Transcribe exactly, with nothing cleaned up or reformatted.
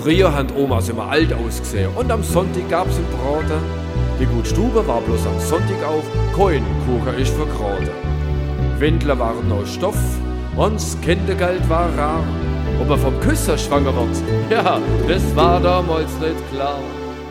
Früher haben Omas immer alt ausgesehen und am Sonntag gab's einen Braten. Die Gutstube war bloß am Sonntag auf, kein Kuchen ist vergraten. Windler waren aus Stoff und das Kindergeld war rar. Ob er vom Küsser schwanger wird, ja, das war damals nicht klar.